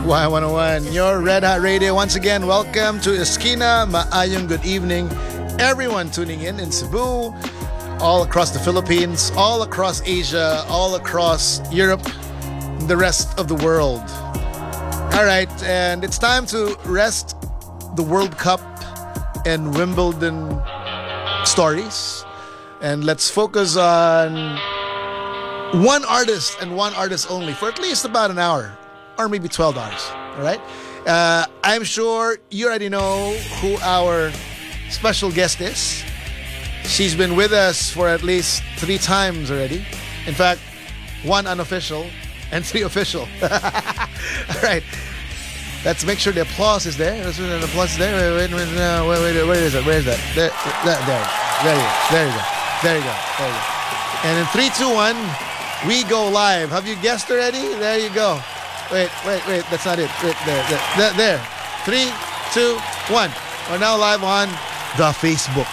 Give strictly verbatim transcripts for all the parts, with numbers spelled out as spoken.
Y one oh one, your Red Hot Radio. Once again, welcome to Esquina. Maayong good evening. Everyone tuning in in Cebu, all across the Philippines, all across Asia, all across Europe, the rest of the world. All right, and it's time to rest the World Cup and Wimbledon stories. And let's focus on one artist and one artist only for at least about an hour or maybe twelve hours. All right? Uh, I'm sure you already know who our special guest is. She's been with us for at least three times already. In fact, one unofficial and three official. All right. Let's make sure the applause is there. Let's the applause is there. Wait, wait, wait, no, wait, wait, where is it? Where is that? There, there, there, there you go. There you go. There you go. There you go. And in three, two, one, we go live. Have you guessed already? There you go. Wait, wait, wait. That's not it. Wait, there, there, there. there. Three, two, one. We're now live on the Facebook.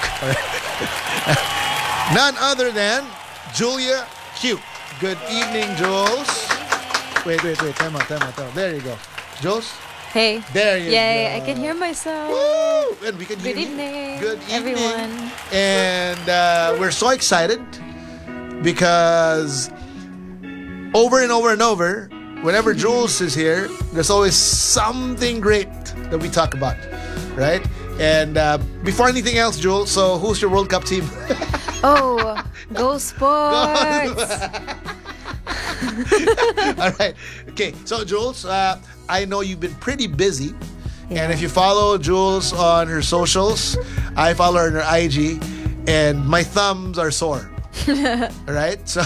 None other than Julia Q. Good evening, Jules. Wait, wait, wait. Time out, time out, time out. There you go. Jules? Hey. There you Yay, go. I can hear myself. Woo! And we can hear Good evening. you. Good evening, everyone. And uh, we're so excited because over and over and over, whenever Jules is here, there's always something great that we talk about, right? And uh, before anything else, Jules, so who's your World Cup team? Oh, go sports. All right. Okay, so Jules, uh, I know you've been pretty busy. Yeah. And if you follow Jules on her socials, I follow her on her I G, and my thumbs are sore. All right? So,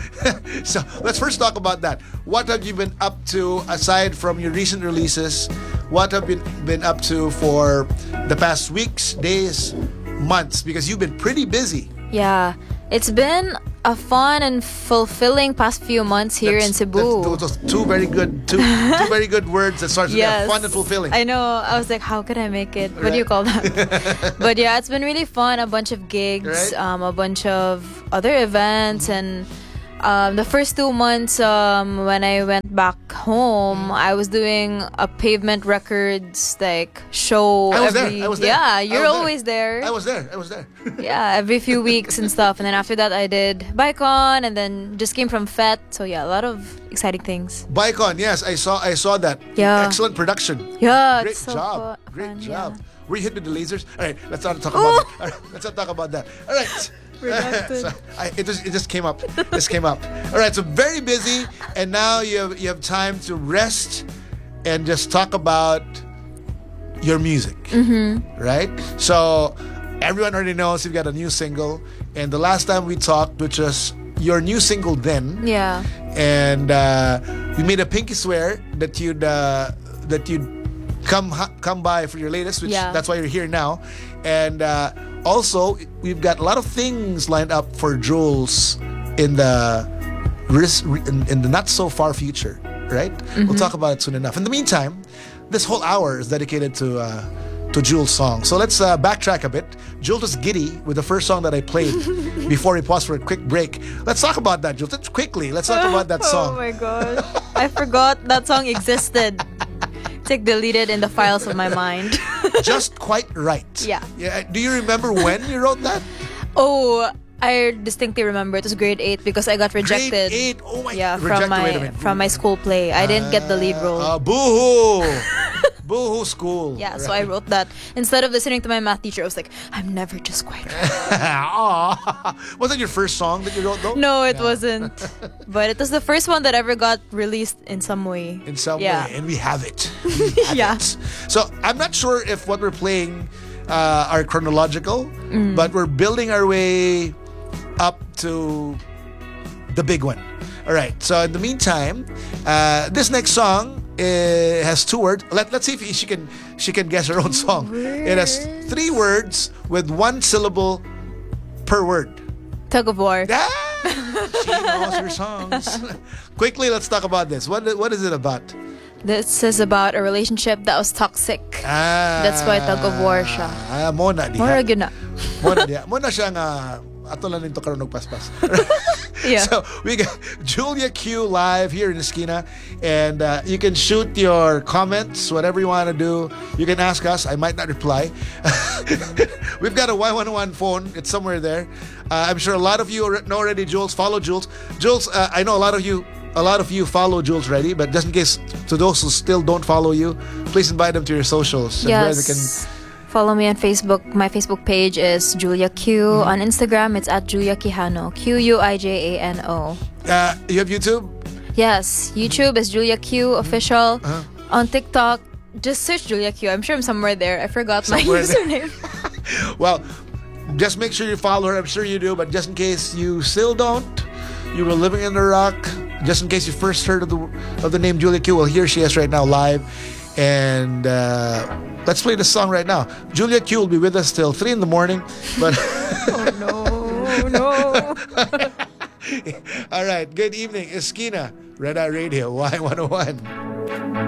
so let's first talk about that. What have you been up to aside from your recent releases? What have you been, been up to for the past weeks, days, months? Because you've been pretty busy. Yeah, it's been a fun and fulfilling past few months here That's- in Cebu. That's, those are two very good, two, two very good words that starts with Yes. fun and fulfilling. I know. I was like, how could I make it? What do you Right. call that? But yeah, it's been really fun. A bunch of gigs, Right. um, a bunch of other events, and um, the first two months um, when I went back home, I was doing a Pavement Records like show. I was there. every, I was there. Yeah, I you're was there. always there. I was there. I was there. Yeah, every few weeks and stuff. And then after that, I did BikeOn, and then just came from F E T. So yeah, a lot of exciting things. BikeOn, yes, I saw. I saw that. Yeah. Excellent production. Yeah, Great it's so job. fu- Great fun, job. yeah. Were you hit with the lasers? All right, let's not talk about that. All right, let's not talk about that. All right. Redacted. So, I, it just it just came up. This came up. All right, so very busy, and now you have you have time to rest and just talk about your music, mm-hmm. right? So everyone already knows you've got a new single, and the last time we talked, which was your new single, then. Yeah. And uh, we made a pinky swear that you'd uh, that you'd come ha- come by for your latest, which Yeah. that's why you're here now. And uh, also, we've got a lot of things lined up for Jules in the ris- in, in the not so far future, right? Mm-hmm. We'll talk about it soon enough. In the meantime, this whole hour is dedicated to uh, to Jules' song. So let's uh, backtrack a bit. Jules was giddy with the first song that I played before we paused for a quick break. Let's talk about that, Jules. Let's quickly. Let's talk about that Oh song. my gosh. I forgot that song existed. It's like deleted in the files of my mind. Just quite right. Yeah. Yeah. Do you remember when you wrote that? Oh, I distinctly remember it was grade eight because I got rejected. Grade eight. Oh my. Yeah, Rejected. from Wait a my minute. from my school play. I didn't get the lead role. Uh, boo-hoo. Boo-hoo school. Yeah, so I wrote that. Instead of listening to my math teacher, I was like, I'm never just quite right. Aw. Was that your first song that you wrote though? No, it wasn't. But it was the first one that ever got released in some way. In some Yeah. way, and we have it. We have Yeah. it. So I'm not sure if what we're playing uh, are chronological, Mm. but we're building our way up to the big one. All right. So in the meantime, uh, this next song uh, has two words. Let, let's see if she can she can guess her own song. It has three words with one syllable per word. Tug of War. Ah, she knows her songs. Quickly, let's talk about this. What what is it about? This is about a relationship that was toxic. Ah, That's why tug of war siya. Ah, mo na diha. Mura gyud na. Mo na diha. Mo na siya nga ato lang nito karon og paspas. Yeah. So we got Julia Q live here in Esquina, and uh, you can shoot your comments, whatever you want to do. You can ask us. I might not reply. We've got a Y one one phone. It's somewhere there. Uh, I'm sure a lot of you know already. Jules, follow Jules. Jules, uh, I know a lot of you. A lot of you follow Jules already, but just in case, to those who still don't follow you, please invite them to your socials. and where they can. Yes. Follow me on Facebook. My Facebook page is Julia Q. On Instagram, it's at Julia Quijano. Q U I J A N O. Uh, you have YouTube? Yes. YouTube is Julia Q official. Uh-huh. On TikTok, just search Julia Q. I'm sure I'm somewhere there. I forgot Somewhere my there. username. Well, just make sure you follow her. I'm sure you do, but just in case you still don't, you were living in the rock. Just in case you first heard of the of the name Julia Q, well, here she is right now live. And uh, let's play the song right now. Julia Q will be with us till three in the morning. But Oh no, no. all right, good evening. Esquina, Red Eye Radio, Y one oh one.